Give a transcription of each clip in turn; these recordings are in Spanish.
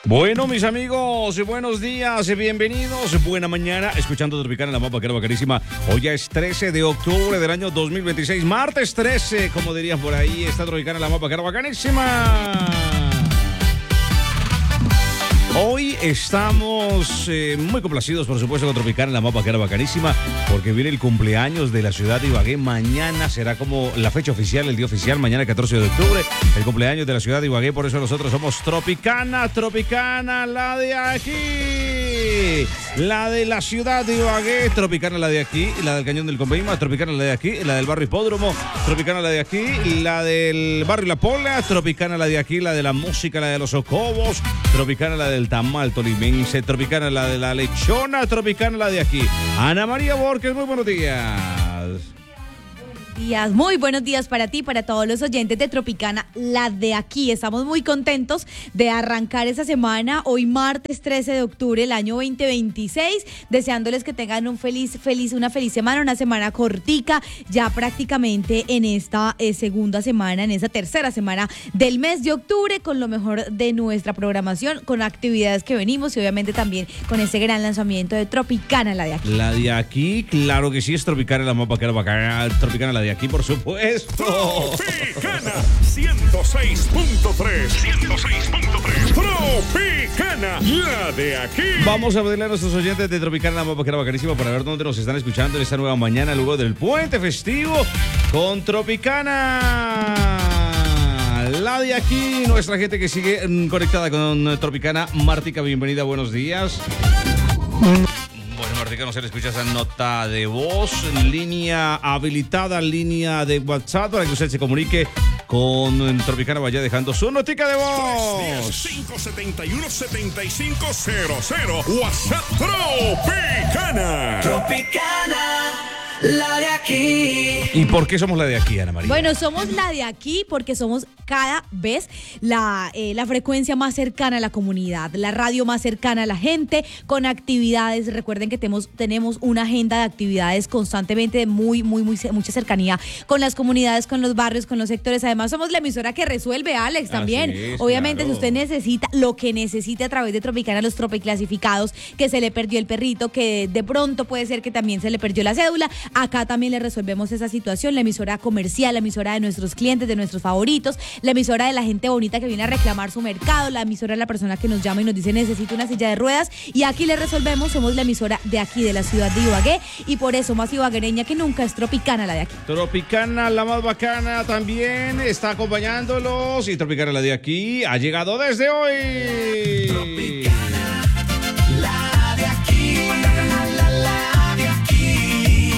Bueno, mis amigos, buenos días, bienvenidos, buena mañana, escuchando Tropicana, la más bacanísima. Hoy ya es 13 de octubre del año 2026, martes 13, como dirían por ahí, está Tropicana, la más bacanísima. Hoy estamos muy complacidos, por supuesto, con Tropicana, la más bacanísima, porque viene el cumpleaños de la ciudad de Ibagué. Mañana será como la fecha oficial, el día oficial, mañana 14 de octubre, el cumpleaños de la ciudad de Ibagué. Por eso nosotros somos Tropicana, la de aquí, la de la ciudad de Ibagué. Tropicana, la de aquí, la del Cañón del Conveima. Tropicana, la de aquí, la del barrio Hipódromo. Tropicana, la de aquí, la del barrio La Pola. Tropicana, la de aquí, la de la música, la de los socobos. Tropicana, la del tamal tolimense. Tropicana, la de la lechona. Tropicana, la de aquí. Ana María Borges, muy buenos días. Muy buenos días para ti, para todos los oyentes de Tropicana, la de aquí. Estamos muy contentos de arrancar esa semana, hoy martes 13 de octubre del año 2026, deseándoles que tengan una feliz semana, una semana cortica, ya prácticamente en esta segunda semana, en esa tercera semana del mes de octubre, con lo mejor de nuestra programación, con actividades que venimos y obviamente también con ese gran lanzamiento de Tropicana, la de aquí. La de aquí, claro que sí, es Tropicana, la más bacana, Tropicana, la de aquí, por supuesto. Tropicana 106.3. Tropicana, la de aquí. Vamos a pedirle a nuestros oyentes de Tropicana, la más bacanísima, para ver dónde nos están escuchando en esta nueva mañana, luego del puente festivo, con Tropicana, la de aquí. Nuestra gente que sigue conectada con Tropicana. Martica, bienvenida, buenos días. Bueno, Martica, no se le escucha esa nota de voz, línea habilitada, línea de WhatsApp, para que usted se comunique con Tropicana, vaya dejando su notica de voz. 571-7500, WhatsApp Tropicana. Tropicana, la de aquí. ¿Y por qué somos la de aquí, Ana María? Bueno, somos la de aquí porque somos cada vez la frecuencia más cercana a la comunidad, la radio más cercana a la gente, con actividades. Recuerden que tenemos una agenda de actividades constantemente de mucha cercanía con las comunidades, con los barrios, con los sectores. Además, somos la emisora que resuelve, Alex, también. Es, obviamente, claro. Si usted necesita lo que necesite a través de Tropicana, los tropiclasificados, que se le perdió el perrito, que de pronto puede ser que también se le perdió la cédula, acá también le resolvemos esa situación. La emisora comercial, la emisora de nuestros clientes, de nuestros favoritos, la emisora de la gente bonita que viene a reclamar su mercado, la emisora de la persona que nos llama y nos dice necesito una silla de ruedas, y aquí le resolvemos. Somos la emisora de aquí, de la ciudad de Ibagué, y por eso más ibaguereña que nunca es Tropicana, la de aquí. Tropicana, la más bacana, también está acompañándolos, y Tropicana, la de aquí, ha llegado desde hoy. Tropicana, la de aquí. La de aquí.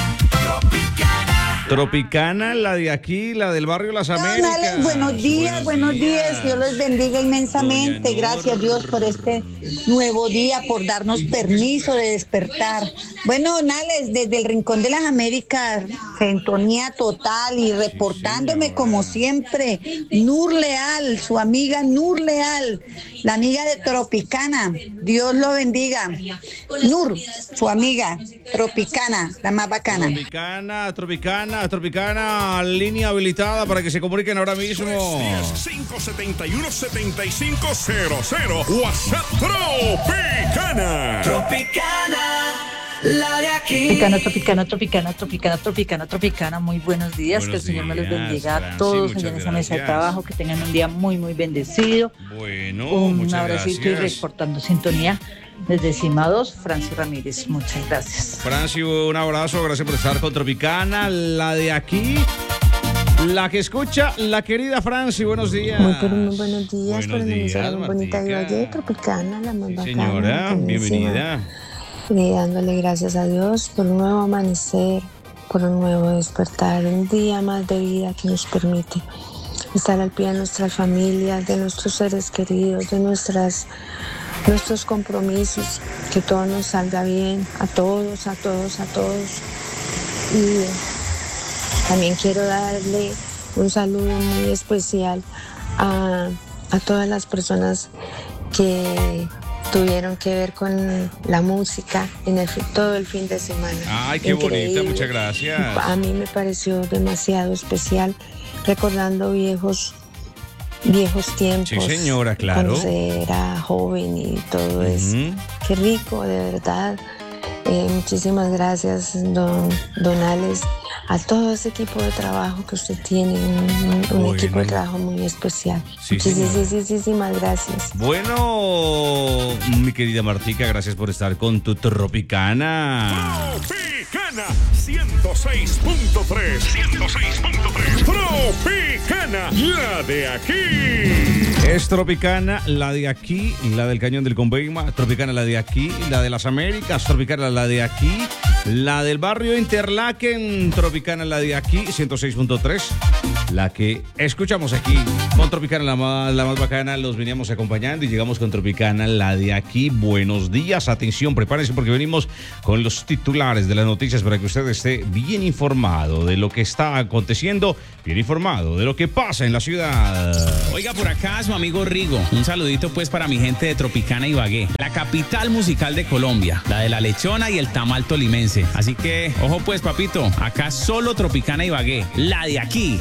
Tropicana, la de aquí, la del barrio Las Américas. Alex, buenos días. Dios los bendiga inmensamente. Gracias, Dios, por este nuevo día, por darnos permiso de despertar. Bueno, Alex, desde el Rincón de las Américas, sintonía total y reportándome como siempre, Nur Leal, su amiga Nur Leal, la amiga de Tropicana. Dios lo bendiga. Nur, su amiga, Tropicana, la más bacana. Tropicana, línea habilitada para que se comuniquen ahora mismo. 571-7500, WhatsApp Tropicana. Tropicana, la de aquí. Tropicana. Muy buenos días. Buenos que el Señor me los días, bendiga Franci, a todos muchas allá en esa mesa de gracias. trabajo. Que tengan un día muy bendecido. Bueno, Un muchas abracito gracias. y reportando sintonía desde Cima 2, Franci Ramírez. Muchas gracias. Franci, un abrazo, gracias por estar con Tropicana, la de aquí, la que escucha, la querida Franci, buenos días. Muy buenos días, Buenos por una emisora días, muy bonita de Martica. Ibagué, Tropicana, la más Sí, bacana. señora, buenísima. bienvenida. Y dándole gracias a Dios por un nuevo amanecer, por un nuevo despertar, un día más de vida que nos permite estar al pie de nuestras familias, de nuestros seres queridos, de nuestros compromisos, que todo nos salga bien, a todos. Y también quiero darle un saludo muy especial a todas las personas que tuvieron que ver con la música en todo el fin de semana. Ay, qué bonita, muchas gracias. A mí me pareció demasiado especial, recordando viejos viejos tiempos. Sí, señora, claro. Cuando se era joven y todo eso. Qué rico, de verdad. Muchísimas gracias, don Alex, a todo ese equipo de trabajo que usted tiene, un equipo de trabajo muy especial. Sí, muchísimas gracias. Bueno, mi querida Martica, gracias por estar con tu Tropicana. Tropicana 106.3. 106.3. Tropicana, la de aquí. Es Tropicana, la de aquí, la del Cañón del Conveima. Tropicana, la de aquí, la de las Américas. Tropicana, la de aquí, la del barrio Interlaken. Tropicana, la de aquí, 106.3. La que escuchamos aquí. Con Tropicana, la más bacana, los veníamos acompañando y llegamos con Tropicana, la de aquí. Buenos días, atención, prepárense porque venimos con los titulares de las noticias para que usted esté bien informado de lo que está aconteciendo, bien informado de lo que pasa en la ciudad. Oiga, por acá su amigo Rigo. Un saludito pues para mi gente de Tropicana Ibagué, la capital musical de Colombia, la de la lechona y el tamal tolimense. Así que, ojo pues, papito, acá solo Tropicana Ibagué, la de aquí.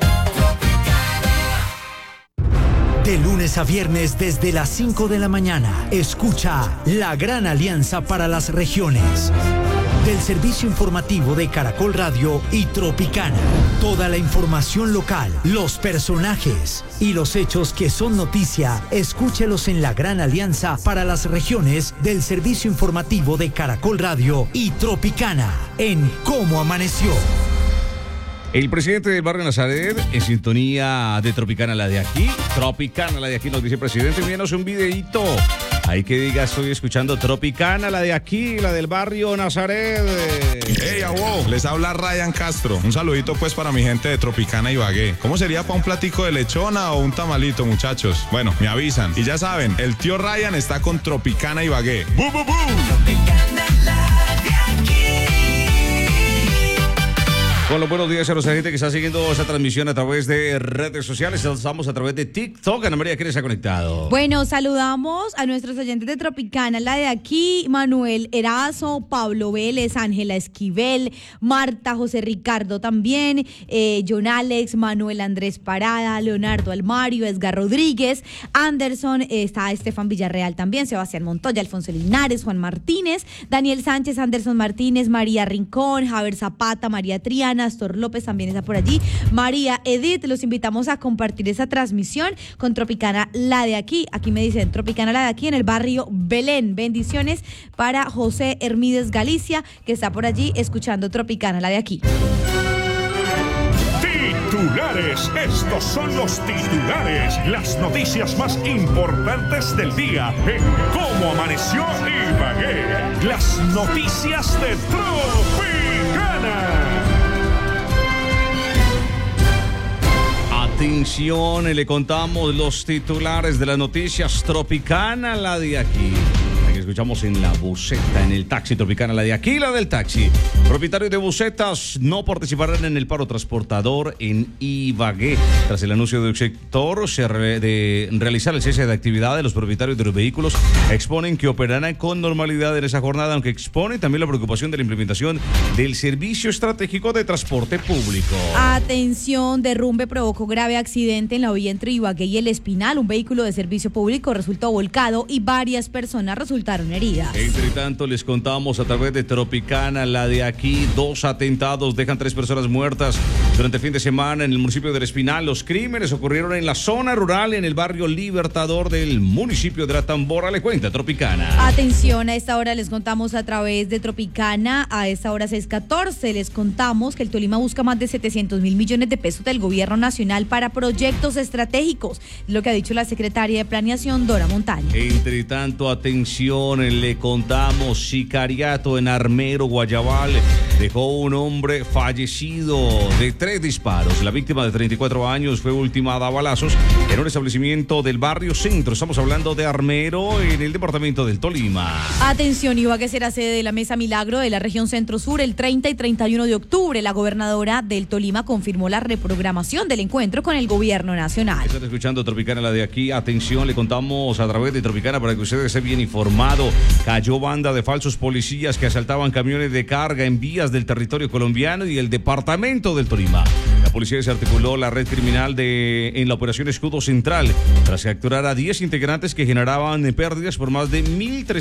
De lunes a viernes desde las 5 de la mañana, escucha La Gran Alianza para las Regiones. Del servicio informativo de Caracol Radio y Tropicana. Toda la información local, los personajes y los hechos que son noticia, escúchelos en La Gran Alianza para las Regiones del servicio informativo de Caracol Radio y Tropicana en Cómo Amaneció. El presidente del barrio Nazaret, en sintonía de Tropicana, la de aquí. Tropicana, la de aquí, nos dice el presidente, envíanos un videíto. Ahí que diga, estoy escuchando Tropicana, la de aquí, la del barrio Nazaret. Hey, wow, les habla Ryan Castro. Un saludito pues para mi gente de Tropicana Ibagué. ¿Cómo sería para un platico de lechona o un tamalito, muchachos? Bueno, me avisan. Y ya saben, el tío Ryan está con Tropicana Ibagué. ¡Bú, bú, bú! Tropicana, la de aquí. Con los buenos días a la gente que está siguiendo esta transmisión a través de redes sociales. Estamos a través de TikTok. Ana María, ¿quién está conectado? Bueno, saludamos a nuestros oyentes de Tropicana, la de aquí, Manuel Erazo, Pablo Vélez, Ángela Esquivel, Marta, José Ricardo también, John Alex, Manuel Andrés Parada, Leonardo Almario, Edgar Rodríguez, Anderson, está Estefan Villarreal también, Sebastián Montoya, Alfonso Linares, Juan Martínez, Daniel Sánchez, Anderson Martínez, María Rincón, Javier Zapata, María Triana, Astor López también está por allí, María Edith. Los invitamos a compartir esa transmisión con Tropicana, la de aquí. Aquí me dicen Tropicana, la de aquí, en el barrio Belén. Bendiciones para José Hermídez Galicia, que está por allí escuchando Tropicana, la de aquí. Titulares, estos son los titulares, las noticias más importantes del día en Cómo Amaneció Ibagué. Las noticias de Tropicana. Atención, le contamos los titulares de las noticias. Tropicana, la de aquí. Que escuchamos en la buseta, en el taxi. Tropicana, la de aquí, la del taxi. Propietarios de busetas no participarán en el paro transportador en Ibagué. Tras el anuncio del sector de realizar el cese de actividad de los propietarios de los vehículos, exponen que operarán con normalidad en esa jornada, aunque exponen también la preocupación de la implementación del servicio estratégico de transporte público. Atención, derrumbe provocó grave accidente en la vía entre Ibagué y El Espinal. Un vehículo de servicio público resultó volcado y varias personas resultaron heridas. Entre tanto, les contamos a través de Tropicana, la de aquí. 2 atentados dejan 3 personas muertas durante el fin de semana en el municipio del Espinal. Los crímenes ocurrieron en la zona rural, en el barrio Libertador del municipio de La Tambora. Le cuenta Tropicana. Atención, a esta hora les contamos a través de Tropicana, a esta hora 6:14, les contamos que el Tolima busca más de 700.000 millones de pesos del gobierno nacional para proyectos estratégicos, lo que ha dicho la secretaria de Planeación, Dora Montaño. Entre tanto, atención, le contamos, sicariato en Armero, Guayabal, dejó un hombre fallecido de 3 disparos. La víctima de 34 años fue ultimada a balazos en un establecimiento del barrio Centro. Estamos hablando de Armero, en el departamento del Tolima. Atención, Ibagué será sede de la Mesa Milagro de la región Centro-Sur el 30 y 31 de octubre. La gobernadora del Tolima confirmó la reprogramación del encuentro con el gobierno nacional. Están escuchando Tropicana, la de aquí. Atención, le contamos a través de Tropicana para que ustedes estén bien informados. Cayó banda de falsos policías que asaltaban camiones de carga en vías del territorio colombiano y el departamento del Tolima. La policía desarticuló la red criminal en la operación Escudo Central tras capturar a 10 integrantes que generaban pérdidas por más de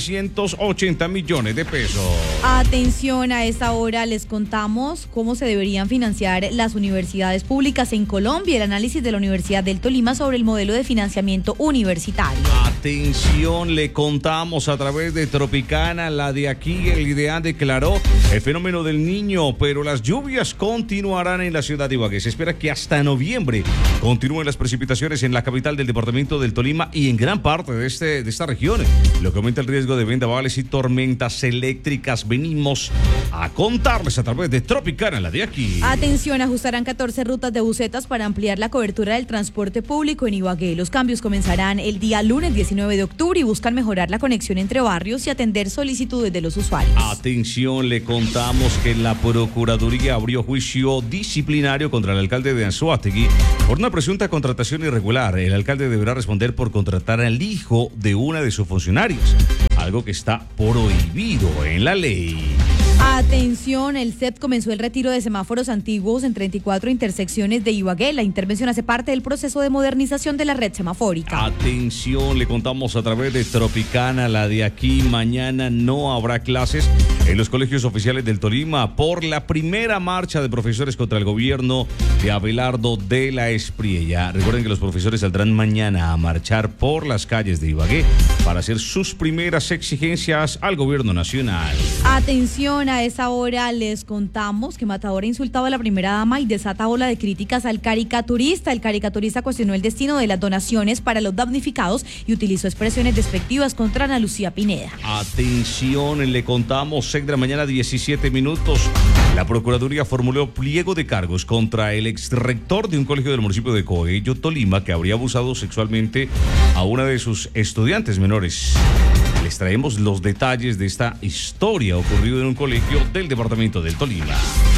1.380 millones de pesos. Atención, a esta hora les contamos cómo se deberían financiar las universidades públicas en Colombia. El análisis de la Universidad del Tolima sobre el modelo de financiamiento universitario. Atención, le contamos a través de Tropicana, la de aquí, el IDEAN declaró el fenómeno del Niño, pero las lluvias continuarán en la ciudad de Ibagué. Se espera que hasta noviembre continúen las precipitaciones en la capital del departamento del Tolima y en gran parte de esta región, lo que aumenta el riesgo de vendavales y tormentas eléctricas. Venimos a contarles a través de Tropicana, la de aquí. Atención, ajustarán 14 rutas de busetas para ampliar la cobertura del transporte público en Ibagué. Los cambios comenzarán el día lunes 19 de octubre y buscan mejorar la conexión entre barrios y atender solicitudes de los usuarios. Atención, le contamos que la Procuraduría abrió juicio disciplinario contra el alcalde de Anzoátegui por una presunta contratación irregular. El alcalde deberá responder por contratar al hijo de una de sus funcionarias, algo que está prohibido en la ley. Atención, el CEP comenzó el retiro de semáforos antiguos en 34 intersecciones de Ibagué. La intervención hace parte del proceso de modernización de la red semafórica. Atención, le contamos a través de Tropicana, la de aquí. Mañana no habrá clases en los colegios oficiales del Tolima por la primera marcha de profesores contra el gobierno de Abelardo de la Espriella. Recuerden que los profesores saldrán mañana a marchar por las calles de Ibagué para hacer sus primeras exigencias al gobierno nacional. Atención, a esa hora les contamos que Matador ha insultado a la primera dama y desata ola de críticas al caricaturista. El caricaturista cuestionó el destino de las donaciones para los damnificados y utilizó expresiones despectivas contra Ana Lucía Pineda. Atención, le contamos, 6 de la mañana, 17 minutos. La Procuraduría formuló pliego de cargos contra el exrector de un colegio del municipio de Coello, Tolima, que habría abusado sexualmente a una de sus estudiantes menores. Les traemos los detalles de esta historia ocurrida en un colegio del departamento del Tolima.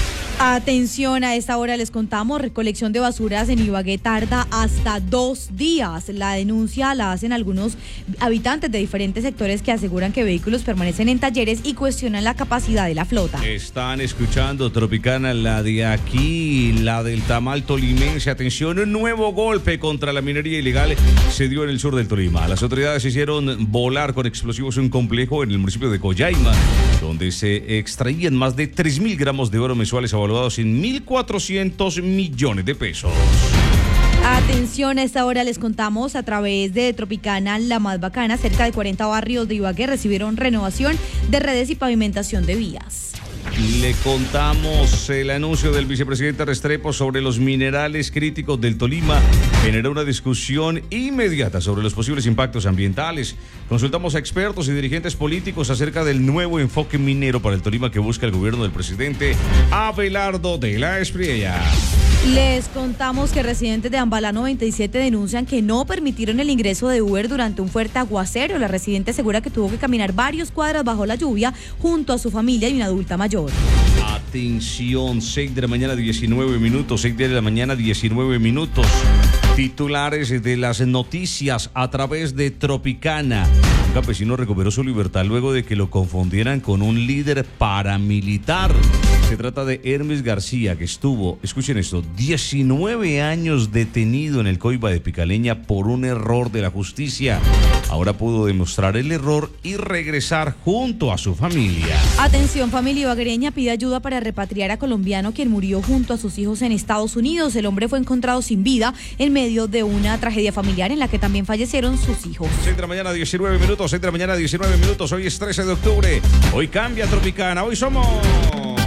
Atención, a esta hora les contamos, recolección de basuras en Ibagué tarda hasta 2 días. La denuncia la hacen algunos habitantes de diferentes sectores que aseguran que vehículos permanecen en talleres y cuestionan la capacidad de la flota. Están escuchando Tropicana, la de aquí, la del tamal tolimense. Atención, un nuevo golpe contra la minería ilegal se dio en el sur del Tolima. Las autoridades hicieron volar con explosivos un complejo en el municipio de Collaima, donde se extraían más de 3.000 gramos de oro mensuales evaluados en 1.400 millones de pesos. Atención, a esta hora les contamos a través de Tropicana, la más bacana, cerca de 40 barrios de Ibagué recibieron renovación de redes y pavimentación de vías. Le contamos el anuncio del vicepresidente Restrepo sobre los minerales críticos del Tolima. Generó una discusión inmediata sobre los posibles impactos ambientales. Consultamos a expertos y dirigentes políticos acerca del nuevo enfoque minero para el Tolima que busca el gobierno del presidente Abelardo de la Espriella. Les contamos que residentes de Ambalá 97 denuncian que no permitieron el ingreso de Uber durante un fuerte aguacero. La residente asegura que tuvo que caminar varias cuadras bajo la lluvia junto a su familia y una adulta mayor. Atención, 6 de la mañana 19 minutos, 6 de la mañana 19 minutos. Titulares de las noticias a través de Tropicana. Un campesino recuperó su libertad luego de que lo confundieran con un líder paramilitar. Se trata de Hermes García, que estuvo, escuchen esto, 19 años detenido en el Coiba de Picaleña por un error de la justicia. Ahora pudo demostrar el error y regresar junto a su familia. Atención, familia ibaguereña pide ayuda para repatriar a colombiano quien murió junto a sus hijos en Estados Unidos. El hombre fue encontrado sin vida en medio de una tragedia familiar en la que también fallecieron sus hijos. 6 de la mañana 19 minutos, 6 de la mañana 19 minutos. Hoy es 13 de octubre. Hoy cambia Tropicana. Hoy somos...